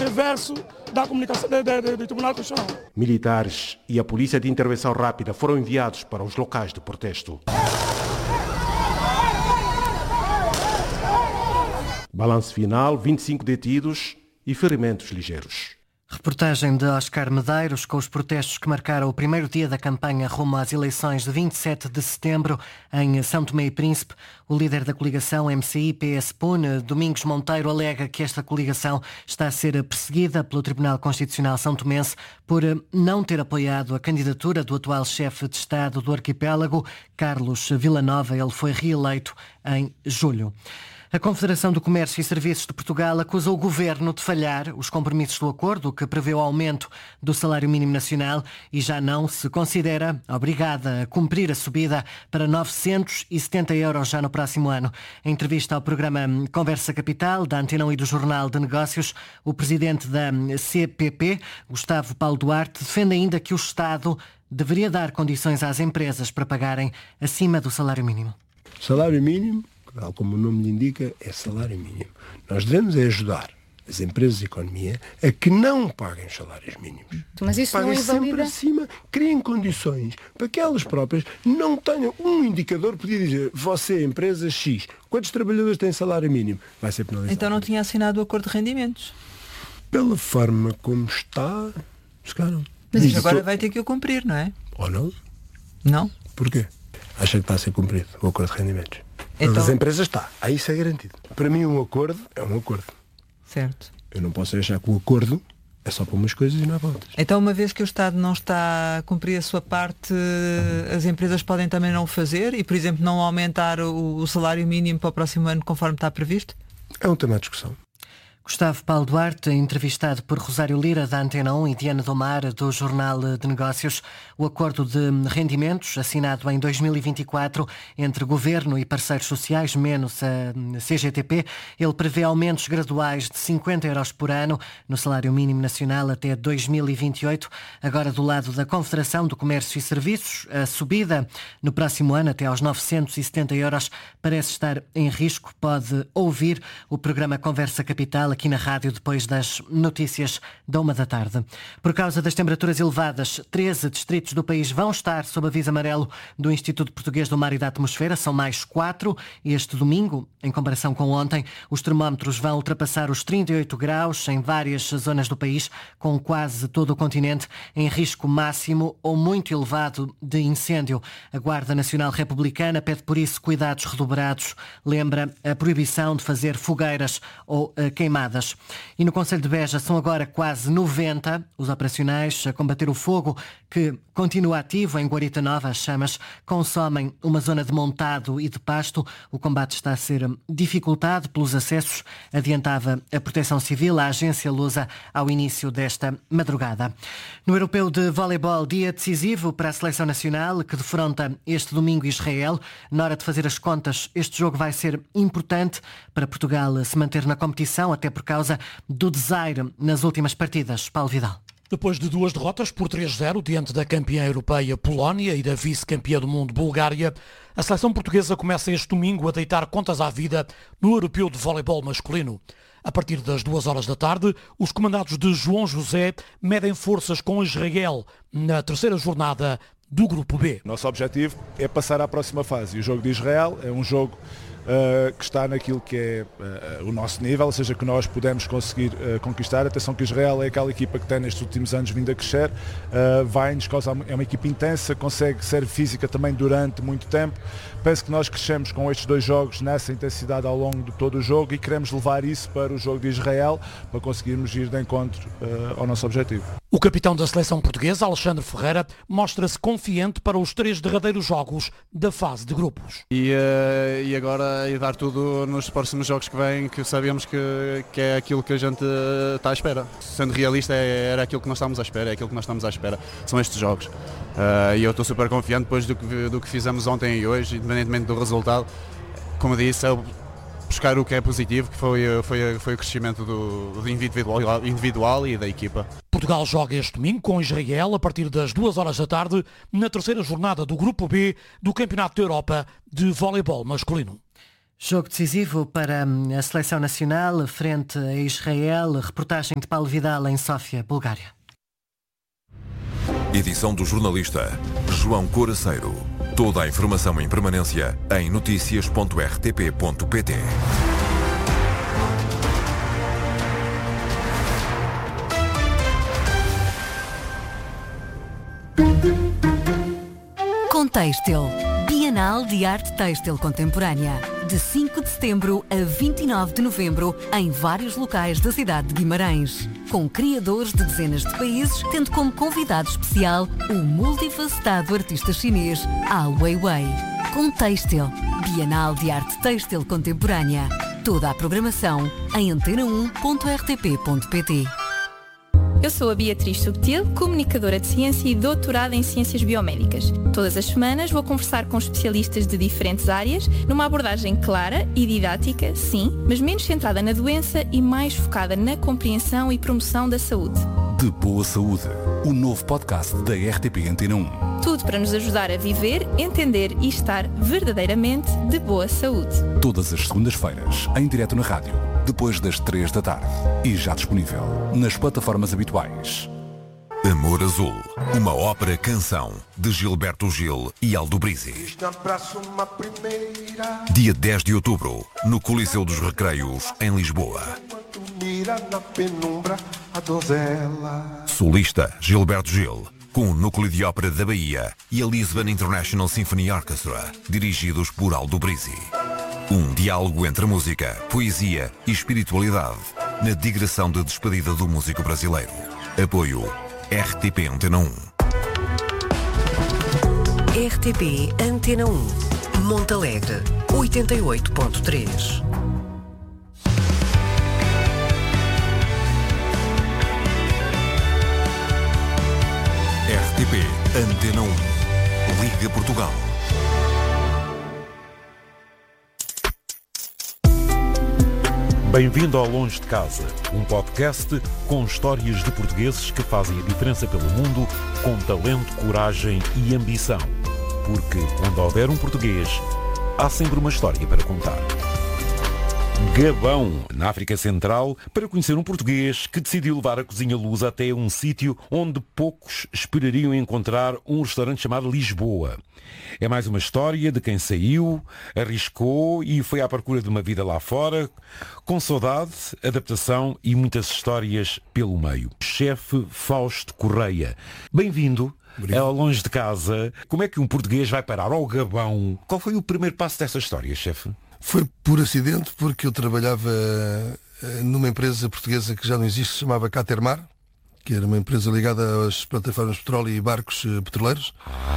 reverso da comunicação do Tribunal Constitucional. Militares e a Polícia de Intervenção Rápida foram enviados para os locais de protesto. Balanço final, 25 detidos e ferimentos ligeiros. Reportagem de Oscar Medeiros com os protestos que marcaram o primeiro dia da campanha rumo às eleições de 27 de setembro em São Tomé e Príncipe. O líder da coligação MCI-PS-PUN, Domingos Monteiro, alega que esta coligação está a ser perseguida pelo Tribunal Constitucional São Tomense por não ter apoiado a candidatura do atual chefe de Estado do arquipélago, Carlos Villanova. Ele foi reeleito em julho. A Confederação do Comércio e Serviços de Portugal acusa o Governo de falhar os compromissos do acordo que prevê o aumento do salário mínimo nacional e já não se considera obrigada a cumprir a subida para 970 euros já no próximo ano. Em entrevista ao programa Conversa Capital, da Antena 1 e do Jornal de Negócios, o presidente da CPP, Gustavo Paulo Duarte, defende ainda que o Estado deveria dar condições às empresas para pagarem acima do salário mínimo. Salário mínimo, tal como o nome lhe indica, é salário mínimo. Nós devemos ajudar as empresas de economia a que não paguem salários mínimos. Mas isso paguem não invalida... sempre acima, criem condições para que elas próprias não tenham um indicador que podia dizer: você, empresa X, quantos trabalhadores têm salário mínimo? Vai ser penalizado. Então não tinha assinado o acordo de rendimentos? Pela forma como está, se calhar não. Mas agora vai ter que o cumprir, não é? Ou não? Não? Porquê? Acha que está a ser cumprido o acordo de rendimentos? Então... As empresas está. Aí isso é garantido. Para mim um acordo é um acordo. Certo. Eu não posso achar que o acordo é só para umas coisas e não é para outras. Então, uma vez que o Estado não está a cumprir a sua parte, as empresas podem também não o fazer e, por exemplo, não aumentar o salário mínimo para o próximo ano conforme está previsto? É um tema de discussão. Gustavo Paulo Duarte, entrevistado por Rosário Lira, da Antena 1, e Diana Domar, do Jornal de Negócios. O acordo de rendimentos, assinado em 2024 entre Governo e parceiros sociais, menos a CGTP, ele prevê aumentos graduais de 50 euros por ano no salário mínimo nacional até 2028. Agora, do lado da Confederação do Comércio e Serviços, a subida no próximo ano até aos 970 euros parece estar em risco. Pode ouvir o programa Conversa Capital aqui na rádio depois das notícias da 1h. Por causa das temperaturas elevadas, 13 distritos do país vão estar sob aviso amarelo do Instituto Português do Mar e da Atmosfera. São mais 4. Este domingo, em comparação com ontem, os termómetros vão ultrapassar os 38 graus em várias zonas do país, com quase todo o continente em risco máximo ou muito elevado de incêndio. A Guarda Nacional Republicana pede por isso cuidados redobrados. Lembra a proibição de fazer fogueiras ou queimadas. E no Concelho de Beja são agora quase 90 os operacionais a combater o fogo, que continua ativo em Guarita Nova. As chamas consomem uma zona de montado e de pasto. O combate está a ser dificultado pelos acessos, adiantava a Proteção Civil, a agência lusa, ao início desta madrugada. No Europeu de Voleibol, dia decisivo para a Seleção Nacional, que defronta este domingo Israel. Na hora de fazer as contas, este jogo vai ser importante para Portugal se manter na competição, até por causa do desaire nas últimas partidas. Paulo Vidal. Depois de 2 derrotas por 3-0 diante da campeã europeia Polónia e da vice-campeã do mundo Bulgária, a seleção portuguesa começa este domingo a deitar contas à vida no Europeu de Voleibol masculino. A partir das 2h, os comandados de João José medem forças com Israel na terceira jornada do Grupo B. Nosso objetivo é passar à próxima fase. E o jogo de Israel é um jogo que está naquilo que é o nosso nível, ou seja, que nós podemos conseguir conquistar. Atenção que Israel é aquela equipa que tem nestes últimos anos vindo a crescer, vai-nos causar, é uma equipa intensa, consegue ser física também durante muito tempo. Penso que nós crescemos com estes 2 jogos nessa intensidade ao longo de todo o jogo e queremos levar isso para o jogo de Israel para conseguirmos ir de encontro ao nosso objetivo. O capitão da seleção portuguesa, Alexandre Ferreira, mostra-se confiante para os 3 derradeiros jogos da fase de grupos. E agora dar tudo nos próximos jogos que vêm, que sabemos que é aquilo que a gente está à espera. Sendo realista, era aquilo que nós estamos à espera, é aquilo que nós estamos à espera. São estes jogos. E eu estou super confiante depois do que fizemos ontem e hoje, independentemente do resultado. Como disse, buscar o que é positivo, que foi o crescimento do individual e da equipa. Portugal joga este domingo com Israel a partir das 2h na terceira jornada do Grupo B do Campeonato da Europa de Voleibol masculino. Jogo decisivo para a seleção nacional frente a Israel. Reportagem de Paulo Vidal em Sófia, Bulgária. Edição do jornalista João Coraceiro. Toda a informação em permanência em noticias.rtp.pt. Contextil, Bienal de Arte Têxtil Contemporânea, de 5 de setembro a 29 de novembro, em vários locais da cidade de Guimarães, com criadores de dezenas de países, tendo como convidado especial o multifacetado artista chinês Ai Weiwei. Contextil, Bienal de Arte Têxtil Contemporânea. Toda a programação em antena1.rtp.pt. Eu sou a Beatriz Subtil, comunicadora de ciência e doutorada em ciências biomédicas. Todas as semanas vou conversar com especialistas de diferentes áreas, numa abordagem clara e didática, sim, mas menos centrada na doença e mais focada na compreensão e promoção da saúde. De Boa Saúde, o novo podcast da RTP Antena 1. Tudo para nos ajudar a viver, entender e estar verdadeiramente de boa saúde. Todas as segundas-feiras, em direto na rádio, depois das 3 da tarde. E já disponível nas plataformas habituais. Amor Azul, uma ópera-canção de Gilberto Gil e Aldo Brizzi. Dia 10 de outubro, no Coliseu dos Recreios, em Lisboa. Solista Gilberto Gil, com o Núcleo de Ópera da Bahia e a Lisbon International Symphony Orchestra, dirigidos por Aldo Brizzi. Um diálogo entre música, poesia e espiritualidade, na digressão de despedida do músico brasileiro. Apoio RTP Antena 1. RTP Antena 1, Montalegre, 88.3. RTP Antena 1, Liga Portugal. Bem-vindo ao Longe de Casa, um podcast com histórias de portugueses que fazem a diferença pelo mundo com talento, coragem e ambição. Porque onde houver um português, há sempre uma história para contar. Gabão, na África Central, para conhecer um português que decidiu levar a cozinha lusa até um sítio onde poucos esperariam encontrar um restaurante chamado Lisboa. É mais uma história de quem saiu, arriscou e foi à procura de uma vida lá fora, com saudade, adaptação e muitas histórias pelo meio. Chefe Fausto Correia, bem-vindo. É ao Longe de Casa. Como é que um português vai parar ao Gabão? Qual foi o primeiro passo dessa história, chefe? Foi por acidente, porque eu trabalhava numa empresa portuguesa que já não existe, se chamava Catermar, que era uma empresa ligada às plataformas de petróleo e barcos petroleiros.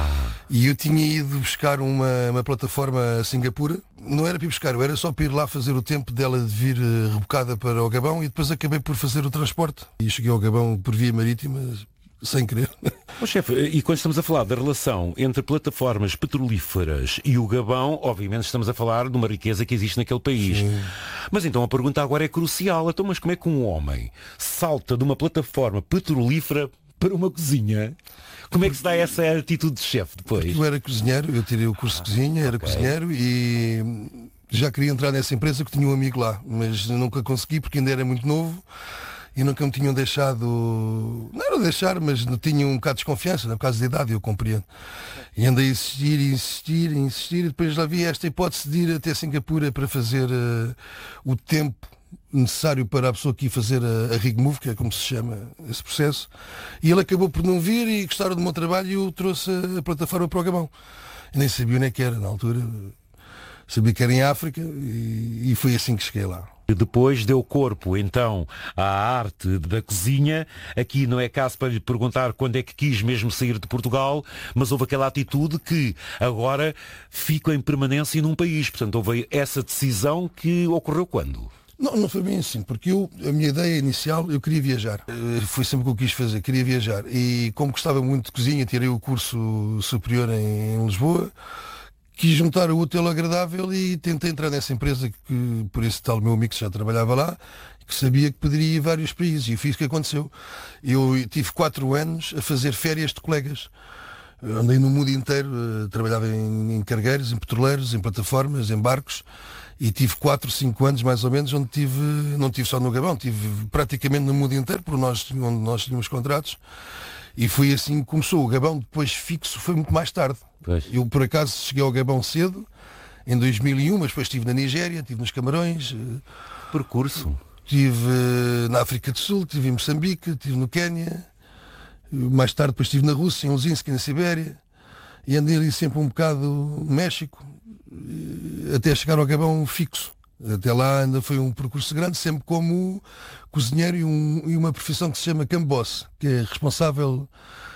E eu tinha ido buscar uma plataforma a Singapura. Não era para ir buscar, era só para ir lá fazer o tempo dela de vir rebocada para o Gabão, e depois acabei por fazer o transporte. E cheguei ao Gabão por via marítima, sem querer. Chefe, e quando estamos a falar da relação entre plataformas petrolíferas e o Gabão, obviamente estamos a falar de uma riqueza que existe naquele país. Sim. Mas então a pergunta agora é crucial. Então, mas como é que um homem salta de uma plataforma petrolífera para uma cozinha? Como é que se dá essa atitude de chefe depois? Porque eu era cozinheiro, eu tirei o curso de cozinha, era cozinheiro e já queria entrar nessa empresa, que tinha um amigo lá, mas nunca consegui porque ainda era muito novo. E nunca me tinham deixado, não era deixar, mas tinham um bocado de desconfiança, por causa da idade, eu compreendo. E andei a insistir, e depois lá vi esta hipótese de ir até Singapura para fazer o tempo necessário para a pessoa que ia fazer a rig move, que é como se chama esse processo. E ele acabou por não vir e gostaram do meu trabalho, e eu trouxe a plataforma para o Gabão. Eu nem sabia onde é que era na altura, sabia que era em África, e foi assim que cheguei lá. Depois deu corpo, então, à arte da cozinha. Aqui não é caso para lhe perguntar quando é que quis mesmo sair de Portugal, mas houve aquela atitude que agora fica em permanência num país. Portanto, houve essa decisão que ocorreu quando? Não foi bem assim, porque a minha ideia inicial, eu queria viajar. Foi sempre o que eu quis fazer, queria viajar. E como gostava muito de cozinha, tirei o curso superior em Lisboa, quis juntar o útil ao agradável e tentei entrar nessa empresa, que por esse tal meu amigo que já trabalhava lá, que sabia que poderia ir a vários países, e fiz o que aconteceu. Eu tive 4 anos a fazer férias de colegas. Andei no mundo inteiro, trabalhava em cargueiros, em petroleiros, em plataformas, em barcos, e tive 4, 5 anos mais ou menos, onde não tive só no Gabão, tive praticamente no mundo inteiro, onde nós tínhamos contratos, e foi assim que começou. O Gabão depois fixo foi muito mais tarde. Pois. Eu por acaso cheguei ao Gabão cedo, em 2001, mas depois estive na Nigéria, estive nos Camarões. Percurso. Estive na África do Sul, estive em Moçambique, estive no Quénia. Mais tarde depois estive na Rússia, em Luzinsk, na Sibéria. E andei ali sempre um bocado no México, até chegar ao Gabão fixo. Até lá ainda foi um percurso grande, sempre como cozinheiro e uma profissão que se chama camboss, que é responsável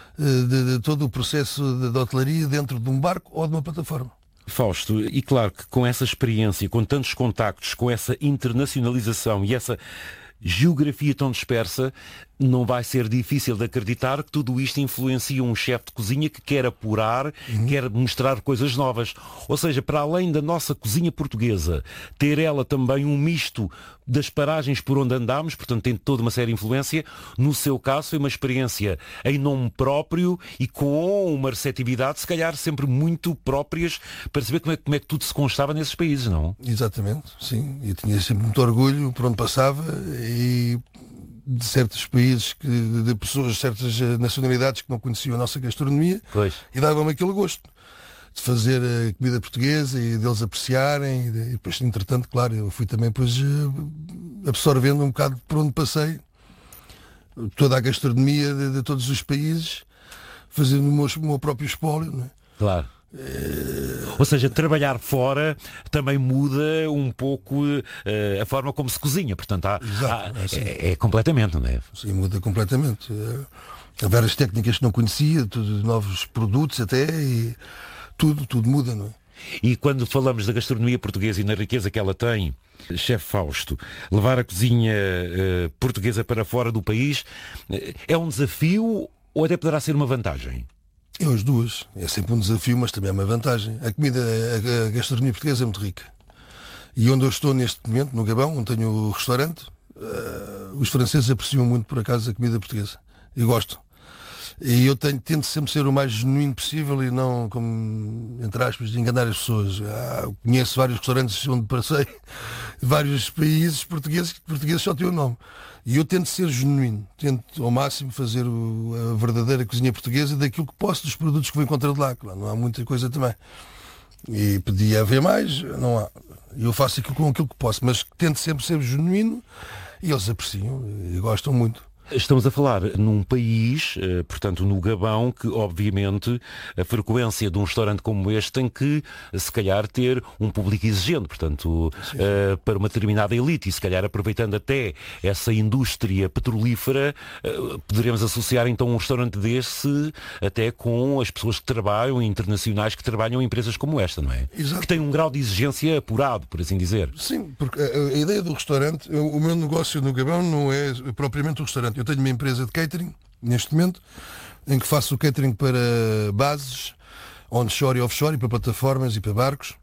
de todo o processo de hotelaria dentro de um barco ou de uma plataforma. Fausto, e claro que com essa experiência, com tantos contactos, com essa internacionalização e essa geografia tão dispersa, não vai ser difícil de acreditar que tudo isto influencia um chefe de cozinha que quer apurar, quer mostrar coisas novas. Ou seja, para além da nossa cozinha portuguesa, ter ela também um misto das paragens por onde andamos, portanto tem toda uma séria influência. No seu caso foi uma experiência em nome próprio e com uma receptividade se calhar sempre muito próprias para saber como é que tudo se constava nesses países, não? Exatamente, sim. Eu tinha sempre muito orgulho por onde passava e de certos países, de pessoas, certas nacionalidades que não conheciam a nossa gastronomia. Pois. E dava-me aquele gosto de fazer a comida portuguesa e deles apreciarem e depois, entretanto, claro, eu fui também depois absorvendo um bocado por onde passei toda a gastronomia de todos os países, fazendo o meu próprio espólio, não é? Claro. Ou seja, trabalhar fora também muda um pouco a forma como se cozinha, portanto é completamente, não é? Sim, muda completamente. Há várias técnicas que não conhecia, novos produtos até, e tudo muda, não é? E quando falamos da gastronomia portuguesa e na riqueza que ela tem, chefe Fausto, levar a cozinha portuguesa para fora do país é um desafio ou até poderá ser uma vantagem? É as duas. É sempre um desafio, mas também é uma vantagem. A gastronomia portuguesa é muito rica. E onde eu estou neste momento, no Gabão, onde tenho o restaurante, os franceses apreciam muito, por acaso, a comida portuguesa. E gostam. E eu tento sempre ser o mais genuíno possível e não, como, entre aspas, de enganar as pessoas. Conheço vários restaurantes onde passei, vários países portugueses, que portugueses só têm o nome. E eu tento ser genuíno, tento ao máximo fazer a verdadeira cozinha portuguesa daquilo que posso, dos produtos que vou encontrar de lá. Claro, não há muita coisa também. E podia haver mais, não há. Eu faço aquilo com aquilo que posso, mas tento sempre ser genuíno e eles apreciam e gostam muito. Estamos a falar num país, portanto no Gabão, que obviamente a frequência de um restaurante como este tem que, se calhar, ter um público exigente, portanto, para uma determinada elite, e se calhar aproveitando até essa indústria petrolífera, poderemos associar então um restaurante desse até com as pessoas que trabalham, internacionais que trabalham em empresas como esta, não é? Exato. Que tem um grau de exigência apurado, por assim dizer. Sim, porque a ideia do restaurante, o meu negócio no Gabão não é propriamente o restaurante. Eu tenho uma empresa de catering, neste momento, em que faço o catering para bases, onshore e offshore, e para plataformas e para barcos.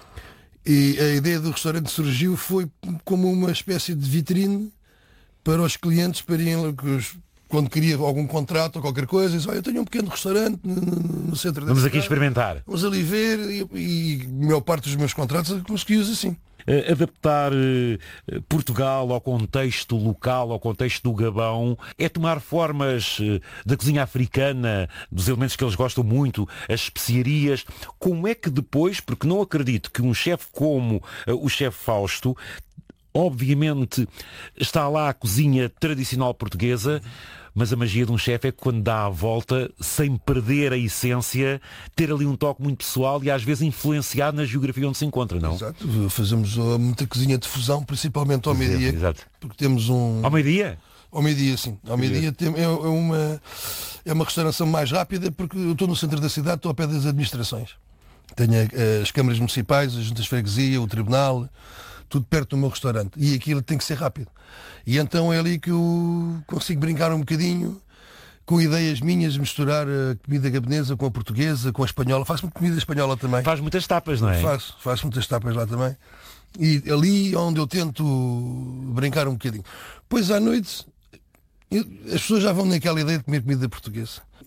E a ideia do restaurante surgiu foi como uma espécie de vitrine para os clientes, para irem, quando queria algum contrato ou qualquer coisa, dizem, eu tenho um pequeno restaurante no centro da Vamos cidade. aqui experimentar. Vamos ali ver, e a maior parte dos meus contratos consegui-os assim. Adaptar Portugal ao contexto local, ao contexto do Gabão, é tomar formas da cozinha africana, dos elementos que eles gostam muito, as especiarias. Como é que depois, porque não acredito que um chefe como o chefe Fausto, obviamente está lá a cozinha tradicional portuguesa, mas a magia de um chefe é que quando dá a volta, sem perder a essência, ter ali um toque muito pessoal e às vezes influenciar na geografia onde se encontra, não? Exato, fazemos muita cozinha de fusão, principalmente ao meio-dia. Exato. Porque temos um... Ao meio-dia? Ao meio-dia, sim. Ao meio-dia é uma restauração mais rápida, porque eu estou no centro da cidade, estou ao pé das administrações. Tenho as câmaras municipais, as juntas de freguesia, o tribunal, tudo perto do meu restaurante. E aquilo tem que ser rápido. E então é ali que eu consigo brincar um bocadinho com ideias minhas, misturar a comida gabonesa com a portuguesa, com a espanhola. Faço muito comida espanhola também. Faz muitas tapas, não é? Faço muitas tapas lá também. E ali onde eu tento brincar um bocadinho. Pois à noite, as pessoas já vão naquela ideia de comer comida portuguesa.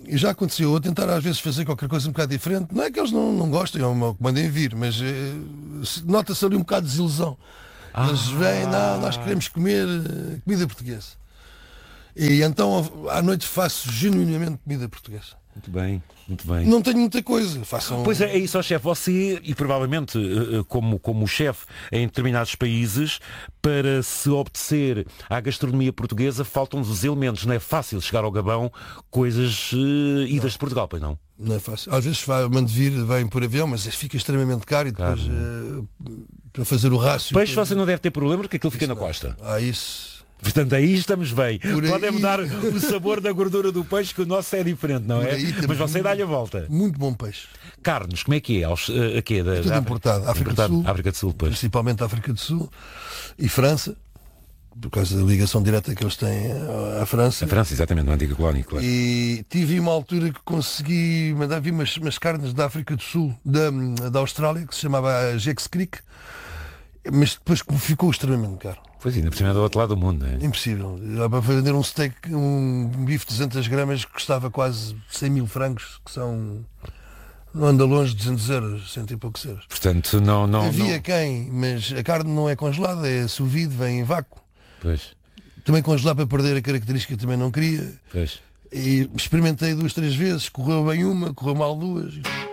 E já aconteceu, eu tentar às vezes fazer qualquer coisa um bocado diferente, não é que eles não gostem ou que mandem vir, mas nota-se ali um bocado de desilusão. Eles vêm, não, nós queremos comer comida portuguesa. E então à noite faço genuinamente comida portuguesa. Muito bem, muito bem. Não tenho muita coisa. Pois é isso, chefe. Você, e provavelmente como chefe em determinados países, para se obedecer à gastronomia portuguesa, faltam-nos os elementos. Não é fácil chegar ao Gabão coisas idas de Portugal, pois não? Não é fácil. Às vezes mando vir, vem por avião, mas fica extremamente caro e depois para fazer o rácio. Peixe você não deve ter problema porque aquilo fica na costa. Isso. Portanto, aí estamos bem. Podem mudar o sabor da gordura do peixe, que o nosso é diferente, não é? Mas você dá-lhe a volta. Muito bom peixe. Carnes, como é que é? Aqui é tudo importado. África do Sul, pois. Principalmente África do Sul e França, por causa da ligação direta que eles têm à França. A França, exatamente, na antiga colónia, claro. E tive uma altura que consegui mandar vir umas carnes da África do Sul, da Austrália, que se chamava Jex Creek, mas depois ficou extremamente caro. Pois ainda por cima é do outro lado do mundo, não é? Impossível. Para vender um steak, um bife de 200 gramas que custava quase 100 mil francos, que são, não anda longe de 200 euros, 100 e poucos euros. Portanto, não... Havia quem, mas a carne não é congelada, é sous vide, vem em vácuo. Pois. Também congelar para perder a característica também não queria. Pois. E experimentei 2, 3 vezes, correu bem uma, correu mal 2.